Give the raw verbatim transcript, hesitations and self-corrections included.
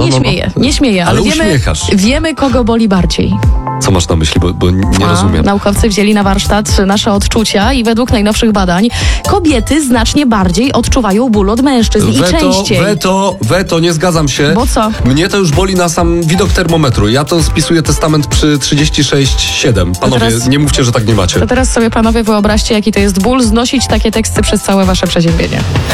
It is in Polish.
nie no, no. śmieję, nie śmieję, ale, Ale wiemy, uśmiechasz. wiemy, kogo boli bardziej. Co masz na myśli, bo, bo nie A, rozumiem. Naukowcy wzięli na warsztat nasze odczucia i według najnowszych badań kobiety znacznie bardziej odczuwają ból od mężczyzn i Weto, częściej. weto, weto, nie zgadzam się. Bo co? Mnie to już boli na sam widok termometru. Ja to spisuję testament przy trzydzieści sześć przecinek siedem. Panowie, teraz- nie mówcie, że tak nie macie. To teraz sobie panowie wyobraźcie, jaki to jest ból znosić takie teksty przez całe wasze przeziębienie.